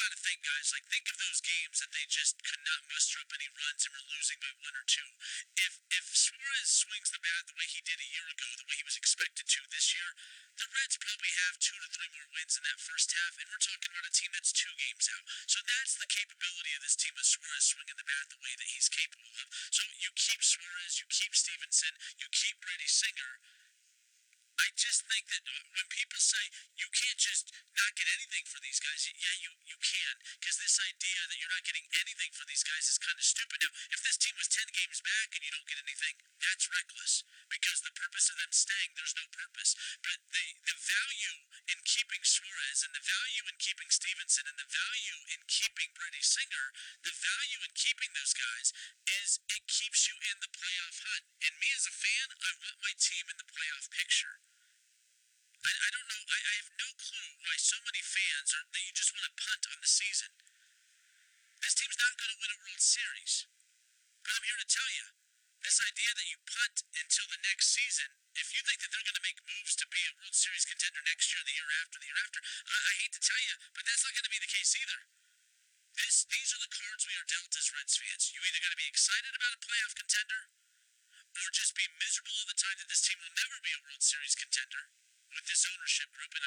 got to think, guys. Like, think of those games that they just could not muster up any runs and were losing by one or two. If Suarez swings the bat the way he did a year ago, the way he was expected to this year, the Reds probably have 2 to 3 more wins in that first half, and we're talking about a team that's 2 games out. So that's the capability of this team with Suarez swinging the bat the way that he's capable of. So you keep Suarez, you keep Stevenson, you keep Brady Singer. I just think that when people say you can't just not get anything for these guys, yeah, you can. Because this idea that you're not getting anything for these guys is kind of stupid. Now, if this team was 10 games back and you don't get anything, that's reckless. Because the purpose of them staying, there's no purpose. But the value in keeping Suarez and the value in keeping Stevenson and the value in keeping Brady Singer, the value in keeping those guys is it keeps you in the playoff hunt. And me as a fan, I want my team in the playoff picture. I don't know. I have no clue why so many fans are that you just want to punt on the season. This team's not going to win a World Series. But I'm here to tell you, this idea that you punt until the next season, if you think that they're going to make moves to be a World Series contender next year, the year after, I hate to tell you, but that's not going to be the case either. These are the cards we are dealt as Reds fans. You either got to be excited about a playoff contender, or just be miserable all the time that this team will never be a World Series contender with this ownership group. And